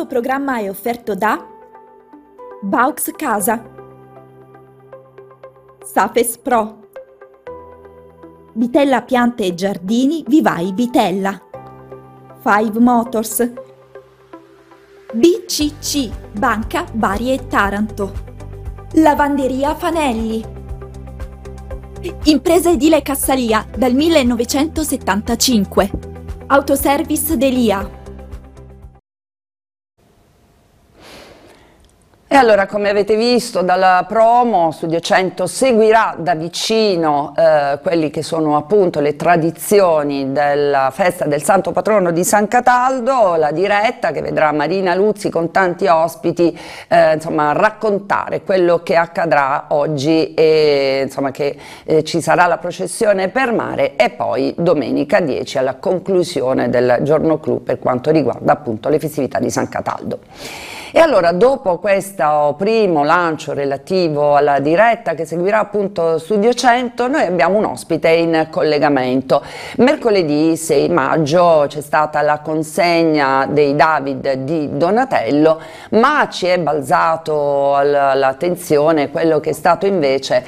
Questo programma è offerto da Vaux Casa, Safes Pro, Vitella Piante e Giardini Vivai Vitella, Five Motors, BCC Banca Bari e Taranto, Lavanderia Fanelli, Impresa Edile Cassalia dal 1975, Autoservice Delia. E allora, come avete visto dalla promo, Studio 100 seguirà da vicino quelli che sono appunto le tradizioni della festa del Santo Patrono di San Cataldo, la diretta che vedrà Marina Luzzi con tanti ospiti, insomma, raccontare quello che accadrà oggi e insomma che ci sarà la processione per mare e poi domenica 10 alla conclusione del giorno clou per quanto riguarda appunto le festività di San Cataldo. E allora, dopo questo primo lancio relativo alla diretta che seguirà appunto Studio 100, noi abbiamo un ospite in collegamento. Mercoledì 6 maggio c'è stata la consegna dei David di Donatello, ma ci è balzato all'attenzione quello che è stato invece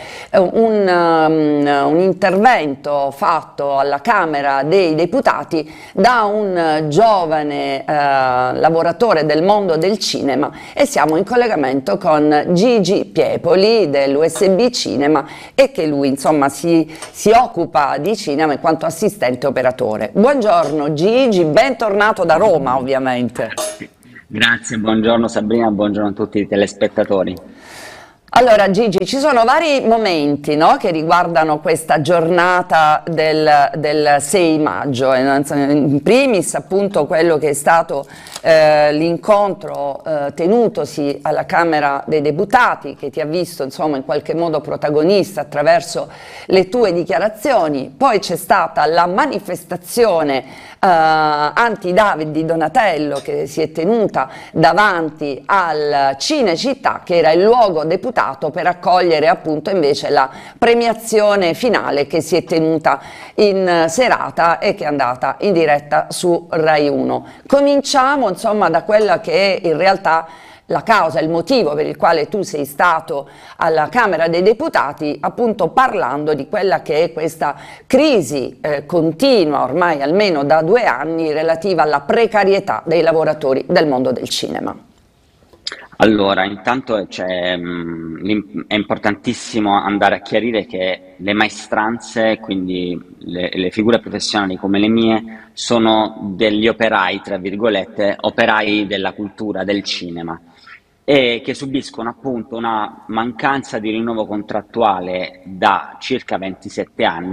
un intervento fatto alla Camera dei Deputati da un giovane lavoratore del mondo del cinema, e siamo in collegamento con Gigi Piepoli dell'USB Cinema e che lui insomma si occupa di cinema in quanto assistente operatore. Buongiorno Gigi, bentornato da Roma ovviamente. Grazie, buongiorno Sabrina, buongiorno a tutti i telespettatori. Allora Gigi, ci sono vari momenti, no, che riguardano questa giornata del 6 maggio, in primis appunto quello che è stato l'incontro tenutosi alla Camera dei Deputati, che ti ha visto insomma in qualche modo protagonista attraverso le tue dichiarazioni. Poi c'è stata la manifestazione anti-David di Donatello che si è tenuta davanti al Cinecittà, che era il luogo deputato per accogliere appunto invece la premiazione finale che si è tenuta in serata e che è andata in diretta su Rai 1. Cominciamo insomma da quella che è in realtà la causa, il motivo per il quale tu sei stato alla Camera dei Deputati, appunto parlando di quella che è questa crisi continua ormai almeno da 2 anni relativa alla precarietà dei lavoratori del mondo del cinema. Allora, intanto è importantissimo andare a chiarire che le maestranze, quindi le figure professionali come le mie, sono degli operai, tra virgolette, operai della cultura, del cinema, e che subiscono appunto una mancanza di rinnovo contrattuale da circa 27 anni.